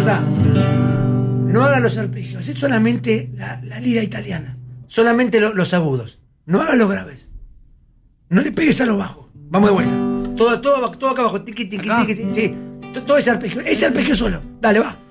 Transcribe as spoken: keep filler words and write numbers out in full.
cortá. No hagas los arpegios, es solamente la, la lira italiana. Solamente lo, los agudos. No hagas los graves. No le pegues a los bajos. Vamos de vuelta. Todo, todo, todo acá abajo. Tiqui, tiqui, tiqui, tiqui. Sí. Todo ese arpegio. Ese arpegio solo. Dale, va.